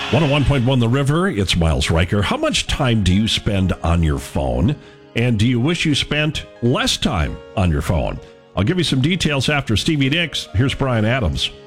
101.1 The River, it's Miles Riker. How much time do you spend on your phone? And do you wish you spent less time on your phone? I'll give you some details after Stevie Nicks. Here's Brian Adams.